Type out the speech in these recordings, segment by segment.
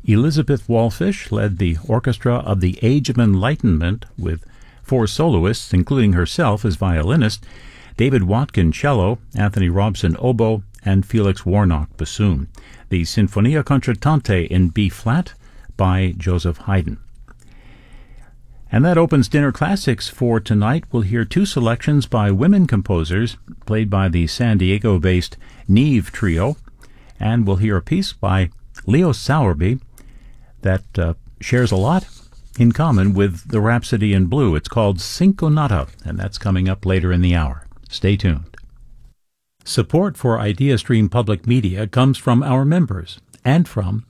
Elizabeth Wallfish led the orchestra of the Age of Enlightenment with 4 soloists, including herself as violinist, David Watkin cello, Anthony Robson oboe, and Felix Warnock bassoon. The Sinfonia Concertante in B-flat by Joseph Haydn. And that opens Dinner Classics for tonight. We'll hear 2 selections by women composers played by the San Diego-based Neve Trio, and we'll hear a piece by Leo Sowerby that shares a lot in common with the Rhapsody in Blue. It's called Cinconata, and that's coming up later in the hour. Stay tuned. Support for IdeaStream Public Media comes from our members and from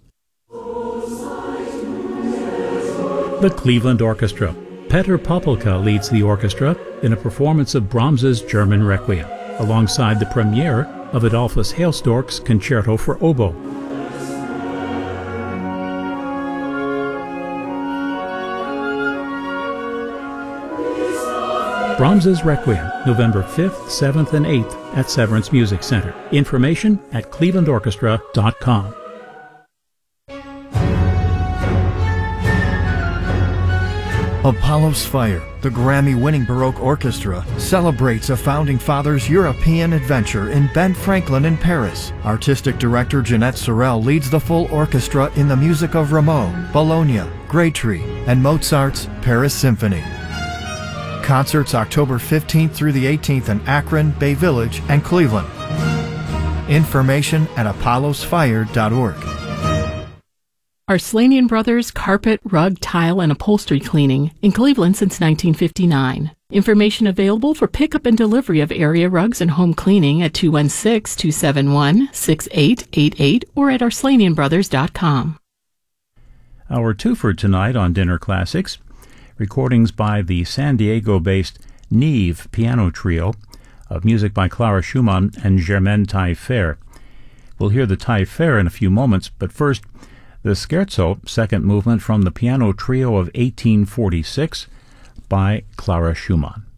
the Cleveland Orchestra. Petr Popelka leads the orchestra in a performance of Brahms's German Requiem, alongside the premiere of Adolphus Hailstork's Concerto for Oboe. Brahms's Requiem, November 5th, 7th, and 8th at Severance Music Center. Information at clevelandorchestra.com. Apollo's Fire, the Grammy-winning Baroque Orchestra, celebrates a Founding Fathers' European adventure in Ben Franklin in Paris. Artistic director Jeanette Sorel leads the full orchestra in the music of Rameau, Bologna, Grétry, and Mozart's Paris Symphony. Concerts October 15th through the 18th in Akron, Bay Village, and Cleveland. Information at apollosfire.org. Arslanian Brothers Carpet, Rug, Tile, and Upholstery Cleaning in Cleveland since 1959. Information available for pickup and delivery of area rugs and home cleaning at 216-271-6888 or at arslanianbrothers.com. Our twofer tonight on Dinner Classics, recordings by the San Diego-based Neve Piano Trio of music by Clara Schumann and Germaine Taillefer. We'll hear the Taillefer in a few moments, but first, the Scherzo, second movement from the Piano Trio of 1846 by Clara Schumann.